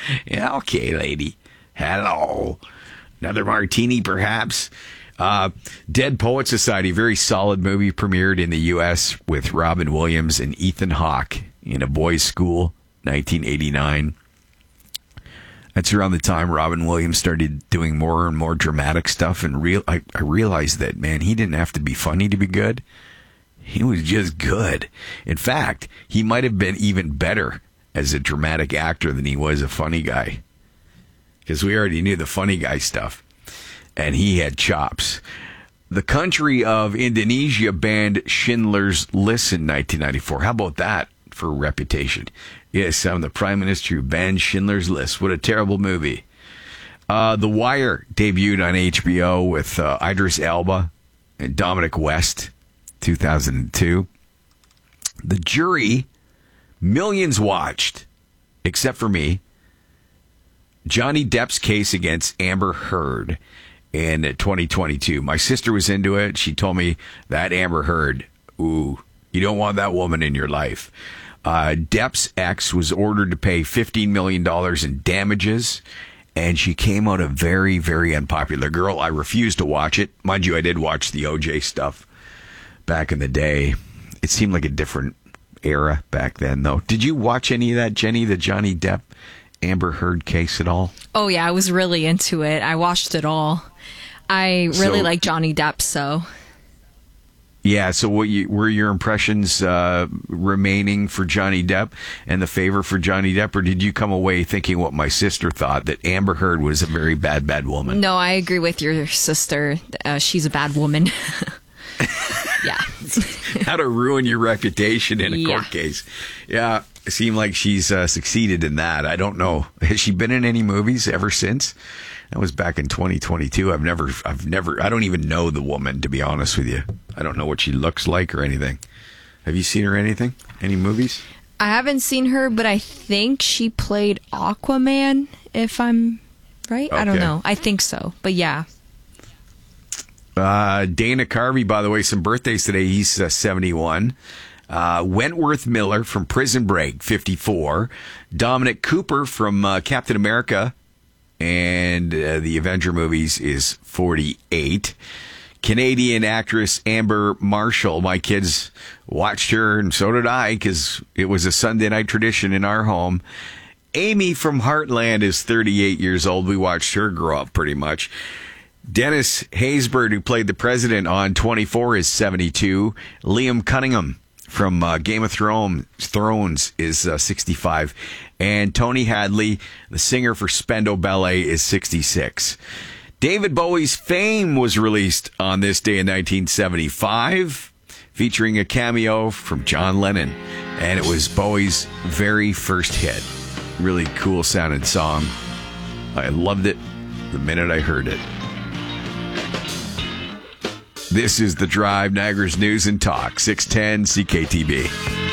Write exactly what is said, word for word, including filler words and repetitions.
Yeah, okay, lady. Hello. Another martini, perhaps? Uh, Dead Poet Society, very solid movie, premiered in the U S with Robin Williams and Ethan Hawke in A Boys' School, nineteen eighty-nine. That's around the time Robin Williams started doing more and more dramatic stuff, and real I, I realized that, man, he didn't have to be funny to be good. He was just good. In fact, he might have been even better as a dramatic actor than he was a funny guy, because we already knew the funny guy stuff, and he had chops. The country of Indonesia banned Schindler's List in nineteen ninety-four. How about that for reputation? Yes, I'm the prime minister who banned Schindler's List. What a terrible movie. Uh, The Wire debuted on H B O with uh, Idris Elba and Dominic West, two thousand two. The Jury, millions watched, except for me, Johnny Depp's case against Amber Heard in twenty twenty-two. My sister was into it. She told me that Amber Heard, ooh, you don't want that woman in your life. Uh, Depp's ex was ordered to pay fifteen million dollars in damages, and she came out a very, very unpopular girl. I refused to watch it. Mind you, I did watch the O J stuff back in the day. It seemed like a different era back then, though. Did you watch any of that, Jenny, the Johnny Depp Amber Heard case at all? Oh, yeah, I was really into it. I watched it all. I really so, like Johnny Depp, so... Yeah, so what you, were your impressions uh, remaining for Johnny Depp and the favor for Johnny Depp, or did you come away thinking what my sister thought, that Amber Heard was a very bad, bad woman? No, I agree with your sister. Uh, she's a bad woman. Yeah. How to ruin your reputation in a yeah. court case. Yeah, it seemed like she's uh, succeeded in that. I don't know. Has she been in any movies ever since? That was back in twenty twenty-two. I've never, I've never, I don't even know the woman, to be honest with you. I don't know what she looks like or anything. Have you seen her anything? Any movies? I haven't seen her, but I think she played Aquaman, if I'm right. Okay. I don't know. I think so, but yeah. Uh, Dana Carvey, by the way, some birthdays today. He's uh, seventy-one. Uh, Wentworth Miller from Prison Break, fifty-four. Dominic Cooper from uh, Captain America and uh, the Avenger movies is forty-eight. Canadian actress Amber Marshall. My kids watched her, and so did I, because it was a Sunday night tradition in our home. Amy from Heartland is thirty-eight years old. We watched her grow up pretty much. Dennis Haysbert, who played the president on twenty-four, is seventy-two. Liam Cunningham from uh, Game of Thrones, Thrones is uh, sixty-five. And Tony Hadley, the singer for Spendo Ballet, is sixty-six. David Bowie's Fame was released on this day in nineteen seventy-five, featuring a cameo from John Lennon. And it was Bowie's very first hit. Really cool sounding song. I loved it the minute I heard it. This is The Drive, Niagara's News and Talk, six ten C K T B.